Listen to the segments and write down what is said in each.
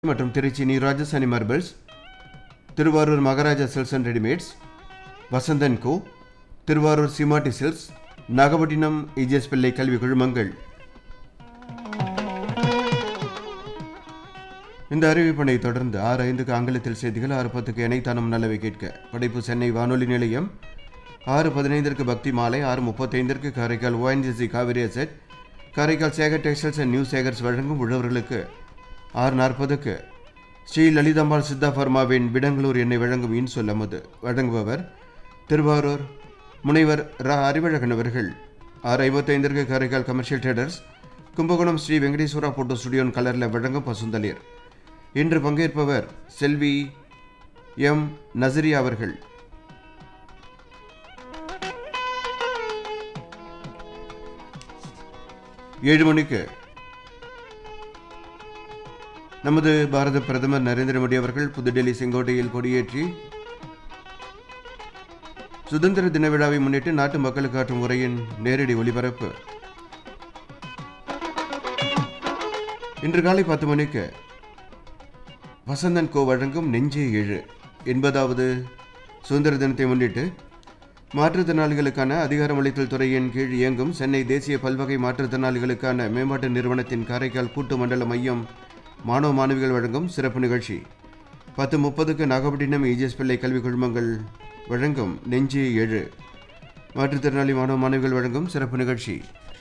மற்றும் Trichy new Rajasthani marbles, Thiruvarur Maharaja silks and readymades, Vasanthan go, Thiruvarur சிமாட்டி silks, Nagapattinam EGS பிள்ளை கல்வி குழுமங்கள். இந்த அறிவிப்பனை தொடர்ந்து 6:05 ஆங்கிலத்தில் செய்திகள், 6:10 இணைத்தானும் நல்லவை கேட்க. படைப்பு சென்னை வானொலி நிலையம். 6:15 பக்தி மாலை, 6:35 Karaikal ONGC Kaveri asset, Karaikal Sekar textiles and new Sekar's வழங்கும் உழவர்களுக்கு. 6:40 ஸ்ரீ லலிதாம்பாள் சித்தா பர்மாவின் விடங்களூர் எண்ணெய் வழங்கும் இன்சொல் அமுது. வழங்குபவர் திருவாரூர் முனைவர் அறிவழகன் அவர்கள். 6:55 Karaikal commercial traders, Kumbakonam Sri Venkateswara photo ஸ்டுடியோன் கலரில் வழங்கும் பசுந்தளிர். இன்று பங்கேற்பவர் செல்வி எம் நசரியா அவர்கள். ஏழு மணிக்கு நமது பாரத பிரதமர் நரேந்திர மோடி அவர்கள் புதுடெல்லி செங்கோட்டையில் கொடியேற்றி சுதந்திர தின விழாவை முன்னிட்டு நாட்டு மக்களுக்கு ஆற்றும் உரையின் நேரடி ஒலிபரப்பு. இன்று காலை 10 மணிக்கு வசந்தன் கோ வழங்கும் நெஞ்சே எழு. 80வது சுதந்திர தினத்தை முன்னிட்டு மாற்றுத்திறனாளிகளுக்கான அதிகாரமளித்தல் துறையின் கீழ் இயங்கும் சென்னை தேசிய பல்வகை மாற்றுத்திறனாளிகளுக்கான மேம்பாட்டு நிறுவனத்தின் காரைக்கால் கூட்டு மண்டல மையம் மாணவ மாணவிகள் வழங்கும் சிறப்பு நிகழ்ச்சி. 10:30 நாகப்பட்டினம் இஜிஎஸ் பிள்ளை கல்வி குழுமங்கள் வழங்கும் நெஞ்சே எழு, மாற்றுத்திறனாளி மாணவ மாணவிகள் வழங்கும் சிறப்பு நிகழ்ச்சி.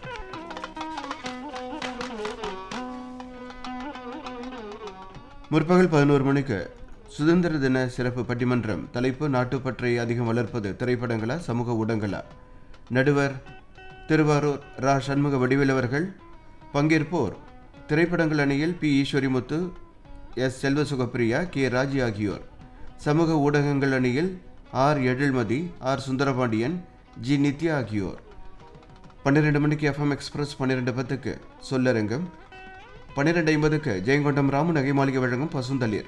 முற்பகல் 11 மணிக்கு சுதந்திர தின சிறப்பு பட்டிமன்றம். தலைப்பு நாட்டுப்பற்றை அதிகம் வளர்ப்பது திரைப்படங்களா சமூக ஊடகங்களா. நடுவர் திருவாரூர் ரா சண்முக வடிவேல் அவர்கள். பங்கேற்போர் திரைப்படங்கள் அணியில் பி ஈஸ்வரிமுத்து, எஸ் செல்வசுகப்பிரியா, கே ராஜி ஆகியோர். சமூக ஊடகங்கள் அணியில் R Ezhilmathi, R Sundarapandian, G Nithya ஆகியோர். 12 மணிக்கு எஃப்எம் எக்ஸ்பிரஸ். 12:10 சொல்லரங்கம். 12:50 ஜெயங்கொண்டம் ராமு நகை மாளிகை வழங்கும் பசுந்தளிர்.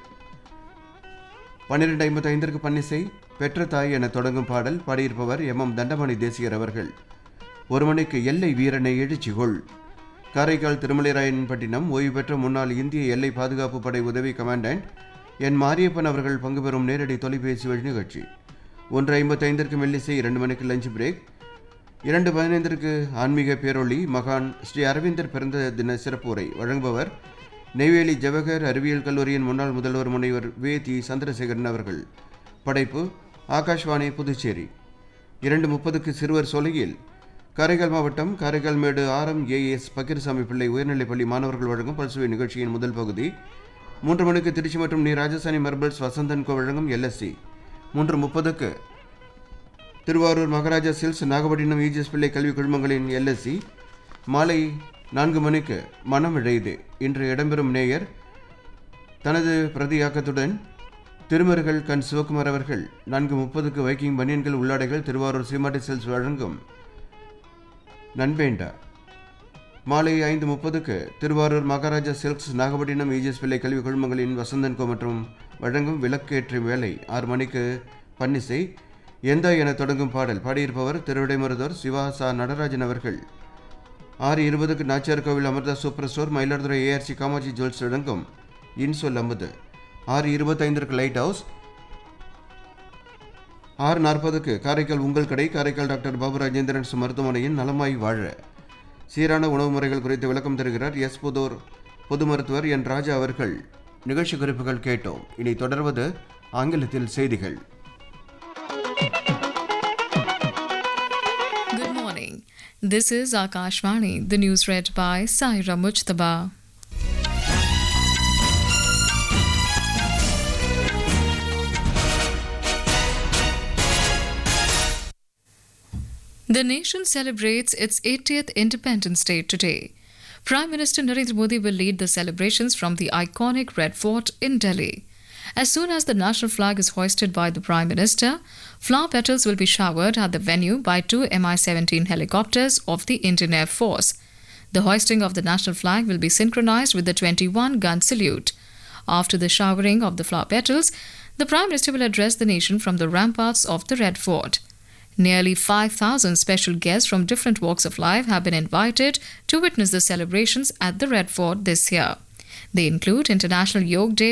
12:55 பன்னிசை. பெற்ற தாய் என தொடங்கும் பாடல் பாடியிருப்பவர் எம் தண்டபாணி தேசிகர் அவர்கள். 1 மணிக்கு எல்லை வீரனை எழுச்சிகொள். காரைக்கால் திருமலைராயன்பட்டினம் ஓய்வு பெற்ற முன்னாள் இந்திய எல்லை பாதுகாப்பு படை உதவி கமாண்டன்ட் என் மாரியப்பன் அவர்கள் பங்கு பெறும் நேரடி தொலைபேசி வழி நிகழ்ச்சி. 1:55 மெல்லிசை. 2 மணிக்கு லஞ்ச் பிரேக். 2:15 ஆன்மீக பேரொளி. மகான் ஸ்ரீ அரவிந்தர் பிறந்த தின சிறப்பு உரை. வழங்குபவர் நெய்வேலி ஜவஹர் அறிவியல் கல்லூரியின் முன்னாள் முதல்வர் முனைவர் வே.தி. சந்திரசேகரன் அவர்கள். படைப்பு ஆகாஷ்வாணி புதுச்சேரி. 2:30 சிறுவர் சோலையில் காரைக்கால் மாவட்டம் காரைக்கால் மேடு RMAS பக்கீர்சாமி பிள்ளை உயர்நிலைப்பள்ளி மாணவர்கள் வழங்கும் பல்சுவை நிகழ்ச்சியின் முதல் பகுதி. 3 மணிக்கு திருச்சி மற்றும் நியூ ராஜஸ்தானி மார்பிள்ஸ் வசந்தன் கோ வழங்கும் LSC. 3:30 Thiruvarur Maharaja silks Nagapattinam EGS பிள்ளை கல்வி குழுமங்களின் LSC. மாலை 4 மணிக்கு மனம் இழைது. இன்று இடம்பெறும் நேயர் தனது பிரதியாக்கத்துடன் திருமருகல் கண் சிவகுமார் அவர்கள். 4:30 வைக்கிங் பனியன்கள் உள்ளாடைகள் திருவாரூர் சிமாட்டி சில்க்ஸ் வழங்கும் நண்பேண்டா. மாலை 5:30 திருவாரூர் மகாராஜா சில்க்ஸ் நாகப்பட்டினம் இஜிஎஸ் பிள்ளை கல்வி குழுமங்களின் வசந்தன் கோ மற்றும் வழங்கும் விளக்கேற்று வேலை. 6 மணிக்கு பன்னிசை. எந்தா என தொடங்கும் பாடல் பாடியிருப்பவர் திருவிடைமருதூர் சிவாசா நடராஜன் அவர்கள். 6:20 நாச்சியார் கோவில் Amrita super store Mayiladuthurai ARC Kamakshi jewels வழங்கும் இன்சொல் அமுது. 6:25 லைட் ஹவுஸ். 6:40 காரைக்கால் உங்கள் கடை. காரைக்கால் டாக்டர் பாபு ராஜேந்திரன் மருத்துவமனையின் நலமாய் வாழ சீரான உணவு முறைகள் குறித்து விளக்கம் தருகிறார் புதூர் பொது மருத்துவர் என் ராஜா அவர்கள். நிகழ்ச்சி குறிப்புகள் கேட்டோம். இனி தொடர்வது ஆங்கிலத்தில் செய்திகள். Good morning. This is Akashvani. The news read by Saira Mujtaba. The nation celebrates its 80th Independence Day today. Prime Minister Narendra Modi will lead the celebrations from the iconic Red Fort in Delhi. As soon as the national flag is hoisted by the Prime Minister, flower petals will be showered at the venue by 2 Mi-17 helicopters of the Indian Air Force. The hoisting of the national flag will be synchronized with the 21-gun salute. After the showering of the flower petals, the Prime Minister will address the nation from the ramparts of the Red Fort. Nearly 5,000 special guests from different walks of life have been invited to witness the celebrations at the Red Fort this year. They include International Yoga Day,